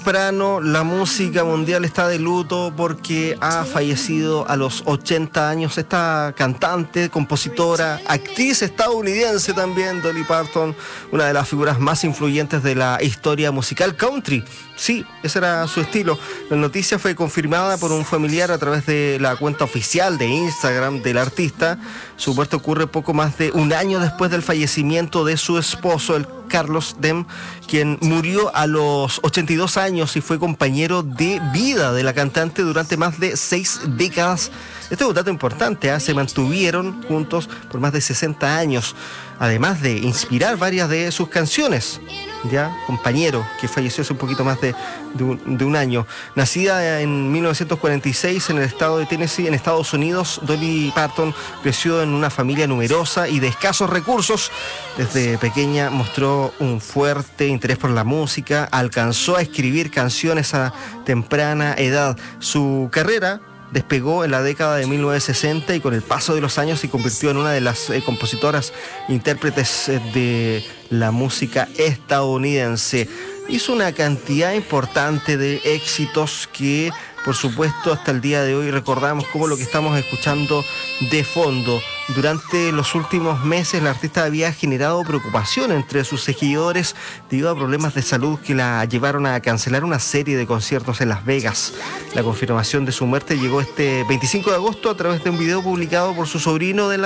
Temprano, la música mundial está de luto porque ha fallecido a los 80 años esta cantante, compositora, actriz estadounidense también, Dolly Parton, una de las figuras más influyentes de la historia musical country. Sí, ese era su estilo. La noticia fue confirmada por un familiar a través de la cuenta oficial de Instagram del artista. Su muerte ocurre poco más de un año después del fallecimiento de su esposo, el Carlos Dem, quien murió a los 82 años y fue compañero de vida de la cantante durante más de 6 décadas. Este es un dato importante, se mantuvieron juntos por más de 60 años, además de inspirar varias de sus canciones. Ya, compañero, que falleció hace un poquito más de un año. Nacida en 1946 en el estado de Tennessee, en Estados Unidos, Dolly Parton creció en una familia numerosa y de escasos recursos. Desde pequeña mostró un fuerte interés por la música, alcanzó a escribir canciones a temprana edad. Su carrera despegó en la década de 1960 y con el paso de los años se convirtió en una de las compositoras intérpretes de la música estadounidense. Hizo una cantidad importante de éxitos que, por supuesto, hasta el día de hoy recordamos como lo que estamos escuchando de fondo. Durante los últimos meses, la artista había generado preocupación entre sus seguidores debido a problemas de salud que la llevaron a cancelar una serie de conciertos en Las Vegas. La confirmación de su muerte llegó este 25 de agosto a través de un video publicado por un sobrino de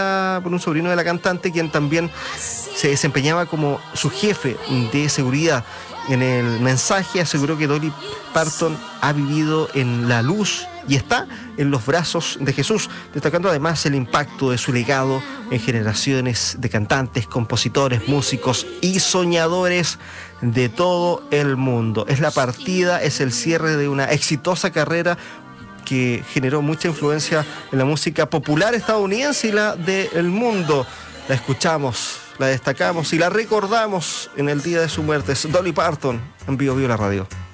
la cantante, quien también se desempeñaba como su jefe de seguridad. En el mensaje aseguró que Dolly Parton ha vivido en la luz y está en los brazos de Jesús, destacando además el impacto de su legado en generaciones de cantantes, compositores, músicos y soñadores de todo el mundo. Es la partida, es el cierre de una exitosa carrera que generó mucha influencia en la música popular estadounidense y la del mundo. La escuchamos, la destacamos y la recordamos en el día de su muerte. Es Dolly Parton en Vivo la Radio.